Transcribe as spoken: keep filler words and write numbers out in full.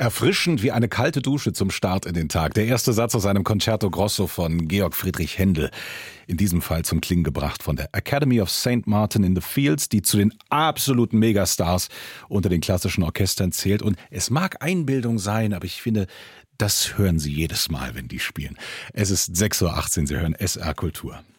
Erfrischend wie eine kalte Dusche zum Start in den Tag. Der erste Satz aus einem Concerto Grosso von Georg Friedrich Händel. In diesem Fall zum Klingen gebracht von der Academy of Saint Martin in the Fields, die zu den absoluten Megastars unter den klassischen Orchestern zählt. Und es mag Einbildung sein, aber ich finde, das hören Sie jedes Mal, wenn die spielen. Es ist sechs Uhr achtzehn, Sie hören S R Kultur.